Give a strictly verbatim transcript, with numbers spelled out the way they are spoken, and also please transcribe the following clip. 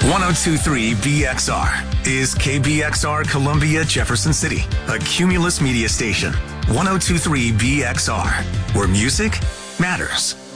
ten twenty-three B X R is K B X R Columbia Jefferson City, a Cumulus media station. ten twenty-three B X R, where music matters.